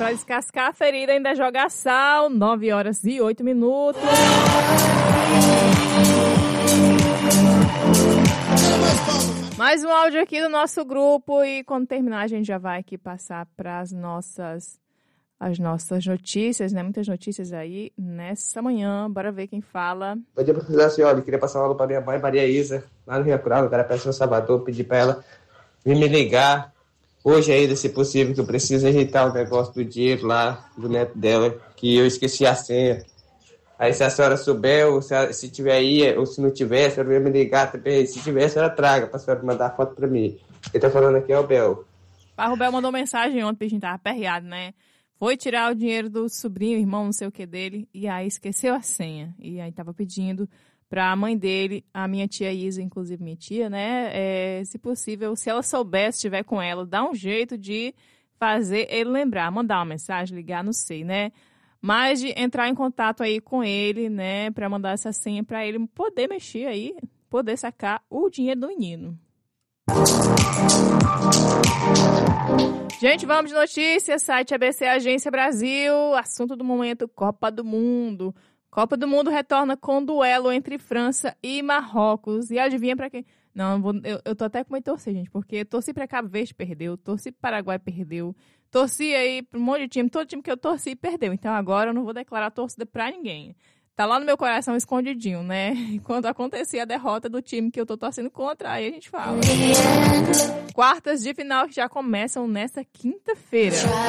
Pra descascar a ferida, ainda jogar sal. 9h08. Mais um áudio aqui do nosso grupo. E quando terminar, a gente já vai aqui passar para as nossas notícias, né? Muitas notícias aí nessa manhã. Bora ver quem fala. Bom dia, professora senhora. Eu queria passar uma aula para minha mãe, Maria Isa, lá no Rio Cravo, cara, peço no Salvador, pedir para ela vir me ligar hoje ainda, se possível, que eu preciso ajeitar o negócio do dinheiro lá, do neto dela, que eu esqueci a senha. Aí se a senhora souber, ou se tiver aí, ou se não tiver, a senhora vai me ligar também. Se tiver, a senhora traga para a senhora mandar a foto para mim. Quem tá falando aqui é o Bel. O Bel mandou mensagem ontem, a gente tava aperreado, né? Foi tirar o dinheiro do sobrinho, irmão, não sei o que dele, e aí esqueceu a senha. E aí tava pedindo pra mãe dele, a minha tia Isa, inclusive minha tia, né? Se possível, se ela souber, se estiver com ela, dá um jeito de fazer ele lembrar, mandar uma mensagem, ligar, não sei, né? Mas de entrar em contato aí com ele, né? Pra mandar essa senha pra ele poder mexer aí, poder sacar o dinheiro do menino. Gente, vamos de notícias, site ABC Agência Brasil, assunto do momento, Copa do Mundo. Copa do Mundo retorna com duelo entre França e Marrocos. E adivinha pra quem? Não, eu tô até com medo de torcer, gente, porque torci pra Cabo Verde, perdeu, torci pro Paraguai, perdeu, torci aí pra um monte de time, todo time que eu torci, perdeu. Então agora eu não vou declarar torcida pra ninguém. Tá lá no meu coração escondidinho, né? Quando acontecer a derrota do time que eu tô torcendo contra, aí a gente fala. Quartas de final que já começam nessa quinta-feira.